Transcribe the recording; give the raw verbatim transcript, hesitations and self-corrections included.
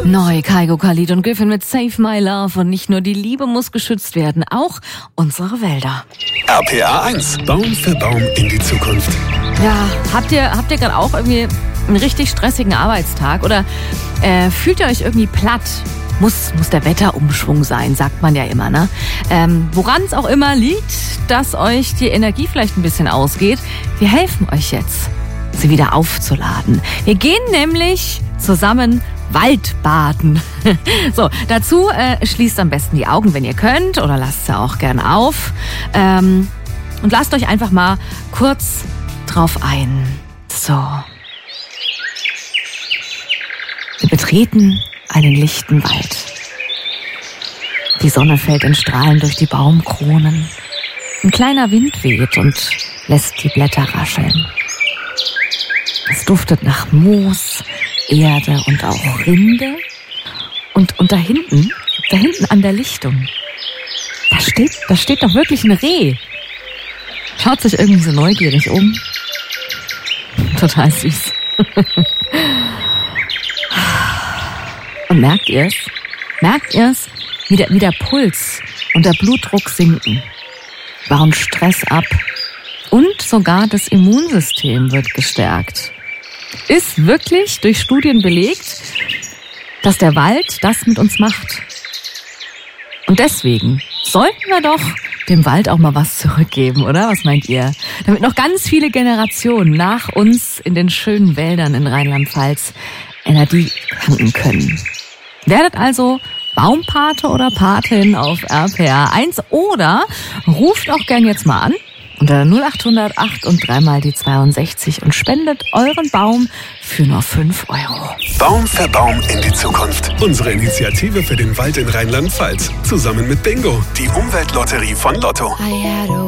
Neu, Kygo, Khalid und Griffin mit Save My Love. Und nicht nur die Liebe muss geschützt werden, auch unsere Wälder. R P R eins. Baum für Baum in die Zukunft. Ja, habt ihr, habt ihr gerade auch irgendwie einen richtig stressigen Arbeitstag? Oder äh, fühlt ihr euch irgendwie platt? Muss, muss der Wetterumschwung sein, sagt man ja immer, ne? Ähm, woran es auch immer liegt, dass euch die Energie vielleicht ein bisschen ausgeht, wir helfen euch jetzt, sie wieder aufzuladen. Wir gehen nämlich zusammen Waldbaden. So, dazu äh, schließt am besten die Augen, wenn ihr könnt, oder lasst sie auch gern auf. Ähm, und lasst euch einfach mal kurz drauf ein. So. Wir betreten einen lichten Wald. Die Sonne fällt in Strahlen durch die Baumkronen. Ein kleiner Wind weht und lässt die Blätter rascheln. Es duftet nach Moos, Erde und auch Rinde. Und, und da hinten, da hinten an der Lichtung, da steht, da steht doch wirklich ein Reh. Schaut sich irgendwie so neugierig um. Total süß. Und merkt ihr's? Merkt ihr's, wie der, wie der Puls und der Blutdruck sinken? Bauen Stress ab. Und sogar das Immunsystem wird gestärkt. Ist wirklich durch Studien belegt, dass der Wald das mit uns macht. Und deswegen sollten wir doch dem Wald auch mal was zurückgeben, oder? Was meint ihr? Damit noch ganz viele Generationen nach uns in den schönen Wäldern in Rheinland-Pfalz Energie tanken können. Werdet also Baumpate oder Patin auf R P R eins oder ruft auch gern jetzt mal an unter null acht null null acht und dreimal die zweiundsechzig und spendet euren Baum für nur fünf Euro. Baum für Baum in die Zukunft. Unsere Initiative für den Wald in Rheinland-Pfalz. Zusammen mit Bingo, die Umweltlotterie von Lotto.